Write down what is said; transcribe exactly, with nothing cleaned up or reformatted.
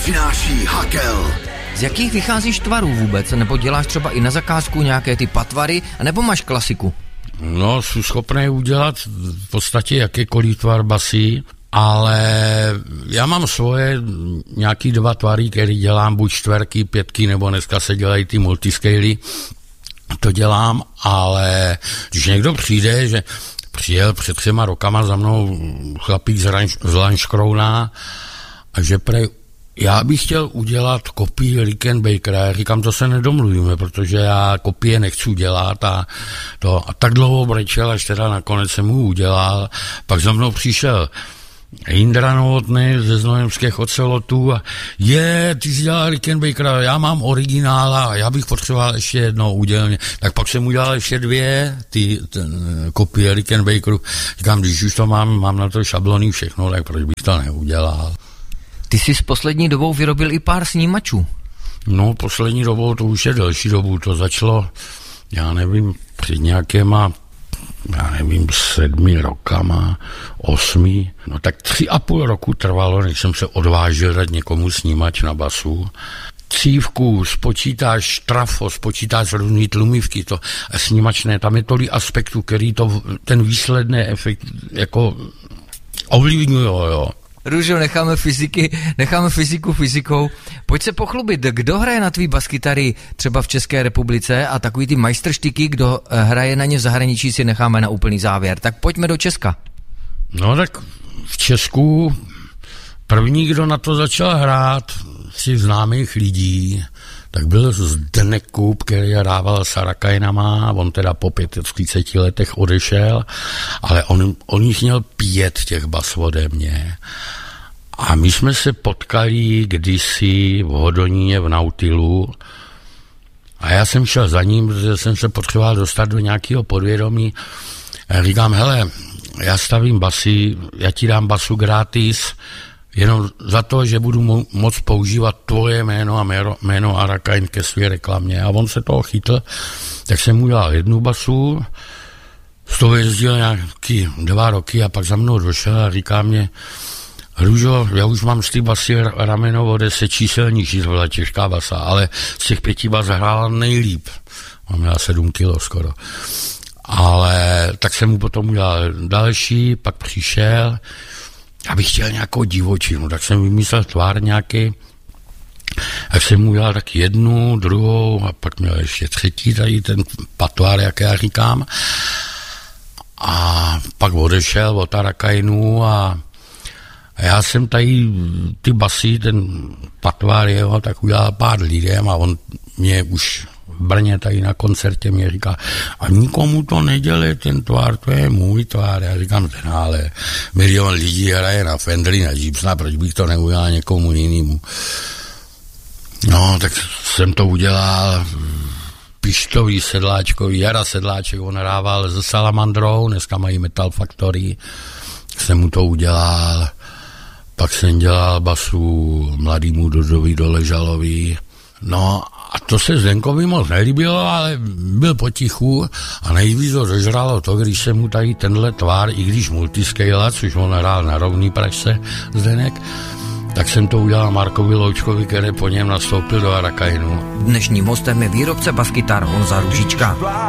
Přináší Hakel. Z jakých vycházíš tvarů vůbec? Nebo děláš třeba i na zakázku nějaké ty patvary? Nebo máš klasiku? No, jsem schopný udělat v podstatě jakýkoliv tvar basy, ale já mám svoje nějaký dva tvary, které dělám, buď čtverky, pětky, nebo dneska se dělají ty multiscaley. To dělám, ale když někdo přijde, že přijel před třema rokama za mnou chlapík z, Ranš, z Lanškrouna a že prej, já bych chtěl udělat kopii Rickenbackera, já říkám, to se nedomluvíme, protože já kopie nechci udělat a, to, a tak dlouho brečel, až teda nakonec jsem mu udělal, pak za mnou přišel Jindra Novotný ze znojemských ocelotů a je, ty jsi dělal Rickenbackera, já mám originála a já bych potřeboval ještě jednou udělně. Tak pak jsem udělal ještě dvě ty ten, kopie Rickenbackeru. Říkám, když už to mám, mám na to šablony všechno, tak proč bych to neudělal. Ty jsi s poslední dobou vyrobil i pár snímačů. No, poslední dobou, to už je delší dobu, to začalo, já nevím, před nějakýma já nevím, sedmi rokama, osmi, no tak tři a půl roku trvalo, než jsem se odvážil dát někomu snímač na basu. Cívku, spočítáš trafo, spočítáš různý tlumivky, to a snímač ne, tam je tolik aspektů, který to, ten výsledný efekt jako ovlivňují, jo. Růžo, necháme fyziky, necháme fyziku fyzikou. Pojď se pochlubit, kdo hraje na tvý baskytary třeba v České republice a takový ty majstrštyky, kdo hraje na ně v zahraničí, si necháme na úplný závěr. Tak pojďme do Česka. No tak v Česku první, kdo na to začal hrát z těch známých lidí, tak byl Zdeněk Kůb, který hrával s Arakajnama, on teda po třiceti pěti letech odešel, ale on, on jich měl pět těch bas ode mě. A my jsme se potkali kdysi v Hodoníně v Nautilu a já jsem šel za ním, protože jsem se potřeboval dostat do nějakého podvědomí. A já říkám, hele, já stavím basy, já ti dám basu gratis, jenom za to, že budu mo- moc používat tvoje jméno a jméno, jméno Arakajn ke své reklamě. A on se toho chytl, tak jsem mu dal jednu basu, z toho jezdil nějaký dva roky a pak za mnou došel a říká mě, Růžo, já už mám z té basy rameno o deset číselnější, to byla těžká basa, ale z těch pěti bas hrála nejlíp. Mám měla sedm kilo skoro. Ale tak jsem mu potom udělal další, pak přišel, abych chtěl nějakou divočinu, tak jsem vymyslel tvár nějaký, tak jsem mu udělal tak jednu, druhou a pak měl ještě třetí, tady ten patvár, jak já říkám. A pak odešel od Arakajnu a já jsem tady ty basy, ten patvár jeho, tak udělal pár lidem a on mě už v Brně tady na koncertě mě říká, a nikomu to nedělej, ten tvár, to je můj tvár. Já říkám, ten ale milion lidí hraje na Fendry, na Gibsona, proč bych to neudělal někomu jinému. No, tak jsem to udělal, Pištový Sedláčkový, Jara Sedláček, on hrával se Salamandrou, dneska mají Metal Factory, jsem mu to udělal, pak jsem dělal basu mladýmu Dodovi Doležalovi, no a to se Zdenkovi moc nelíbilo, ale byl potichu a nejvíc ho dožralo to, když se mu tady tenhle tvár, i když multiscale, což on hrál na rovný pražce Zdenek, tak jsem to udělal Markovi Loučkovi, který po něm nastoupil do Arakajnu. Dnešním hostem je výrobce baskytar Honza Růžička.